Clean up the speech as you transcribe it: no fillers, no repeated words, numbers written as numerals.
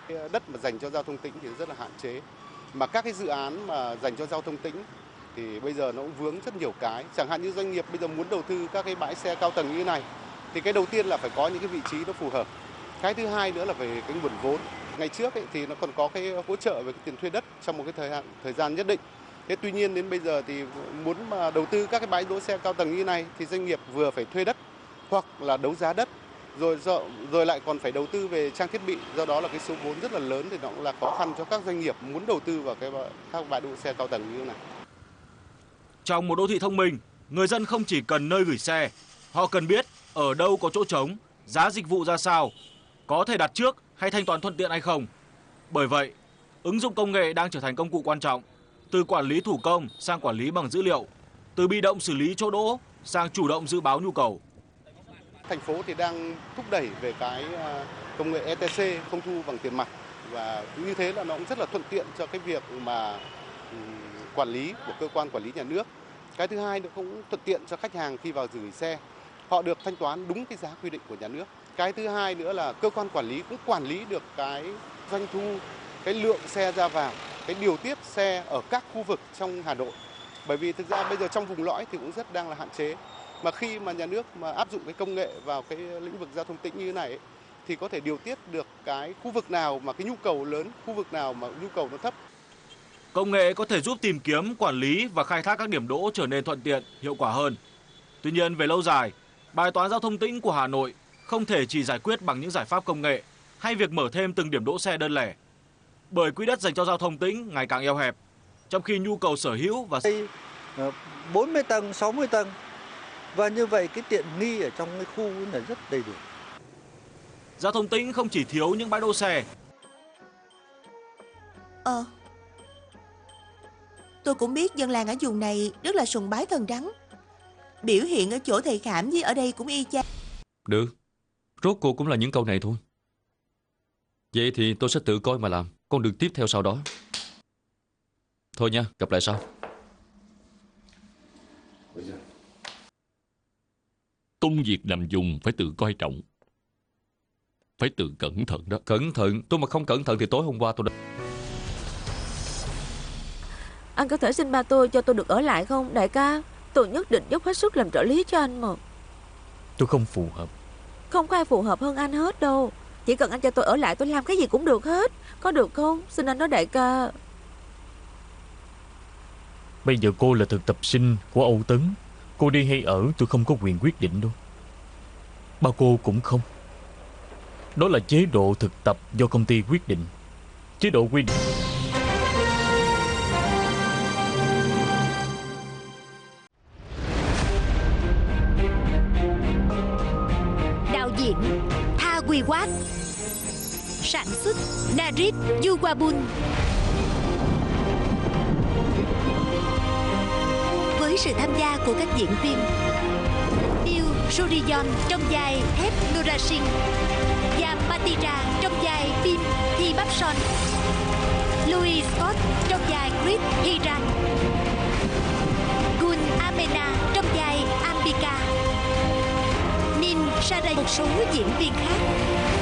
Đất mà dành cho giao thông tĩnh thì rất là hạn chế. Mà các cái dự án mà dành cho giao thông tĩnh thì bây giờ nó cũng vướng rất nhiều cái. Chẳng hạn như doanh nghiệp bây giờ muốn đầu tư các cái bãi xe cao tầng như thế này thì cái đầu tiên là phải có những cái vị trí nó phù hợp. Cái thứ hai nữa là về cái nguồn vốn. Ngày trước ấy, thì nó còn có cái hỗ trợ về cái tiền thuê đất trong một cái thời gian nhất định. Thế tuy nhiên đến bây giờ thì muốn mà đầu tư các cái bãi đỗ xe cao tầng như này thì doanh nghiệp vừa phải thuê đất hoặc là đấu giá đất rồi lại còn phải đầu tư về trang thiết bị, do đó là cái số vốn rất là lớn thì nó cũng là khó khăn cho các doanh nghiệp muốn đầu tư vào các bãi đỗ xe cao tầng như thế này. Trong một đô thị thông minh, người dân không chỉ cần nơi gửi xe, họ cần biết ở đâu có chỗ trống, giá dịch vụ ra sao, có thể đặt trước hay thanh toán thuận tiện hay không. Bởi vậy, ứng dụng công nghệ đang trở thành công cụ quan trọng, từ quản lý thủ công sang quản lý bằng dữ liệu, từ bị động xử lý chỗ đỗ sang chủ động dự báo nhu cầu. Thành phố thì đang thúc đẩy về cái công nghệ ETC, không thu bằng tiền mặt, và như thế là nó cũng rất là thuận tiện cho cái việc mà quản lý của cơ quan quản lý nhà nước. Cái thứ hai nữa cũng thuận tiện cho khách hàng khi vào gửi xe, họ được thanh toán đúng cái giá quy định của nhà nước. Cái thứ hai nữa là cơ quan quản lý cũng quản lý được cái doanh thu, cái lượng xe ra vào, cái điều tiết xe ở các khu vực trong Hà Nội. Bởi vì thực ra bây giờ trong vùng lõi thì cũng rất đang là hạn chế. Mà khi mà nhà nước mà áp dụng cái công nghệ vào cái lĩnh vực giao thông tĩnh như thế này ấy, thì có thể điều tiết được cái khu vực nào mà cái nhu cầu lớn, khu vực nào mà nhu cầu nó thấp. Công nghệ có thể giúp tìm kiếm, quản lý và khai thác các điểm đỗ trở nên thuận tiện, hiệu quả hơn. Tuy nhiên về lâu dài, bài toán giao thông tĩnh của Hà Nội không thể chỉ giải quyết bằng những giải pháp công nghệ hay việc mở thêm từng điểm đỗ xe đơn lẻ. Bởi quỹ đất dành cho giao thông tĩnh ngày càng eo hẹp, trong khi nhu cầu sở hữu và 40 tầng, 60 tầng. Và như vậy cái tiện nghi ở trong cái khu này rất đầy đủ. Giao thông tĩnh không chỉ thiếu những bãi đỗ xe. Tôi cũng biết dân làng ở vùng này rất là sùng bái thần rắn. Biểu hiện ở chỗ thầy Khảm với ở đây cũng y chang. Được, rốt cuộc cũng là những câu này thôi. Vậy thì tôi sẽ tự coi mà làm con đường tiếp theo sau đó. Thôi nha, gặp lại sau. Công việc nằm vùng phải tự coi trọng, phải tự cẩn thận đó. Cẩn thận? Tôi mà không cẩn thận thì tối hôm qua tôi đã... Anh có thể xin ba tôi cho tôi được ở lại không đại ca? Tôi nhất định dốc hết sức làm trợ lý cho anh mà. Tôi không phù hợp. Không có ai phù hợp hơn anh hết đâu. Chỉ cần anh cho tôi ở lại, tôi làm cái gì cũng được hết. Có được không? Xin anh nói đại ca. Bây giờ cô là thực tập sinh của Âu Tấn. Cô đi hay ở tôi không có quyền quyết định đâu. Ba cô cũng không. Đó là chế độ thực tập do công ty quyết định. Chế độ quy định. Đạo diễn Tha Quy Quát, sản xuất Narit Yuwabun. Với sự tham gia của các diễn viên Tiêu Suriyon trong vai Thép Nurashin và Matira trong vai phim Thi Bắp Son, Louis Scott trong vai Chris Hiran, Gun Amena trong vai Ambika, Nin Saray, một số diễn viên khác.